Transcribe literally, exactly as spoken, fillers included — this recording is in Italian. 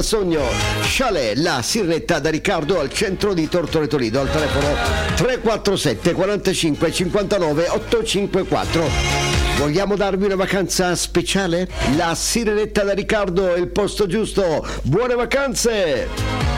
Sogno, Chalet, la Sirenetta da Riccardo al centro di Tortoreto Lido, al telefono tre quattro sette quarantacinque cinquantanove ottocentocinquantaquattro. Vogliamo darvi una vacanza speciale? La Sirenetta da Riccardo è il posto giusto. Buone vacanze!